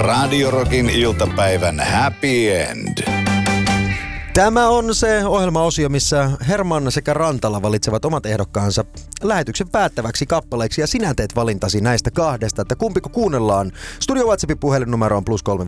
Radio Rockin iltapäivän happy end. Tämä on se ohjelmaosio, missä Herman sekä Rantala valitsevat omat ehdokkaansa lähetyksen päättäväksi kappaleeksi. Ja sinä teet valintasi näistä kahdesta, että kumpiko kuunnellaan. Studio WhatsAppin puhelinnumero on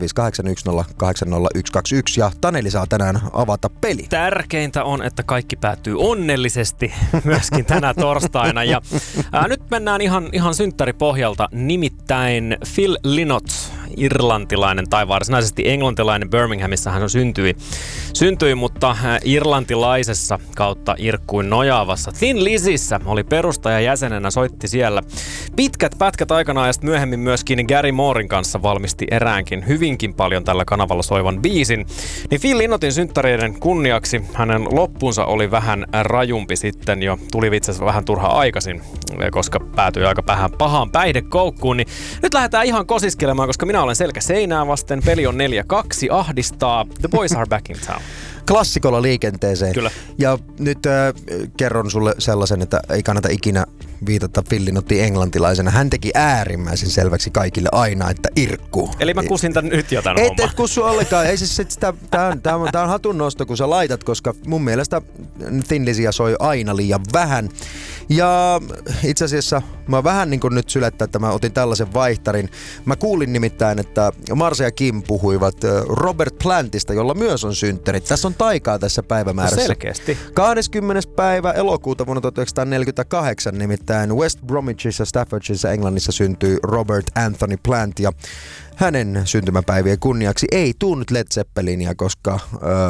+358108021 ja Taneli saa tänään avata peli. Tärkeintä on, että kaikki päättyy onnellisesti myöskin tänä torstaina. Ja nyt mennään ihan synttäripohjalta, nimittäin Phil Lynott, irlantilainen tai varsinaisesti englantilainen, Birminghamissa hän syntyi, mutta irlantilaisessa kautta irkkuin nojaavassa Thin Lizzyssä oli perustajajäsenenä, soitti siellä pitkät pätkät aikanaan ja sitten myöhemmin myöskin Gary Mooren kanssa valmisti eräänkin hyvinkin paljon tällä kanavalla soivan biisin. Niin Phil Lynottin synttäreiden kunniaksi hänen loppunsa oli vähän rajumpi sitten jo, tuli itse asiassa vähän turhaan aikaisin, koska päätyi aika pahaan päihdekoukkuun, niin nyt lähdetään ihan kosiskelemaan, koska minä olen selkä seinää vasten, peli on 4-2, ahdistaa, The Boys Are Back in Town. Klassikolla liikenteeseen. Kyllä. Ja nyt kerron sulle sellaisen, että ei kannata ikinä viitata Phil Lynottiin englantilaisena. Hän teki äärimmäisen selväksi kaikille aina, että irkku. Eli mä kusin tän nyt jo tän homman. Et kussu ollenkaan. Ei tää on hatunnosto, kun sä laitat, koska mun mielestä Thin Lizzyä soi aina liian vähän. Ja itse asiassa mä vähän niin kuin nyt sylettää, että mä otin tällaisen vaihtarin. Mä kuulin nimittäin, että Marsa ja Kim puhuivat Robert Plantista, jolla myös on synttärit. Tässä on taikaa tässä päivämäärässä. No selkeästi. 20. päivä elokuuta vuonna 1948 nimittäin West Bromwichissa, Staffordshireissa, Englannissa syntyi Robert Anthony Plant ja hänen syntymäpäivien kunniaksi ei tuu nyt Led Zeppelinia, koska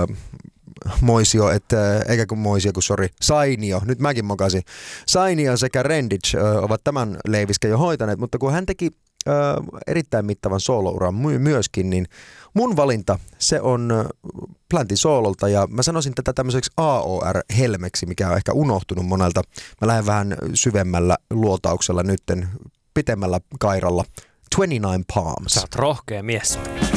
Sainio, nyt mäkin mokasin. Sainio sekä Renditch ovat tämän leivisken jo hoitaneet, mutta kun hän teki erittäin mittavan soolouran myöskin, niin mun valinta se on Plantin soololta ja mä sanoisin tätä tämmöiseksi AOR-helmeksi, mikä on ehkä unohtunut monelta. Mä lähden vähän syvemmällä luotauksella nytten, pitemmällä kairalla. 29 Palms. Sä oot rohkea mies.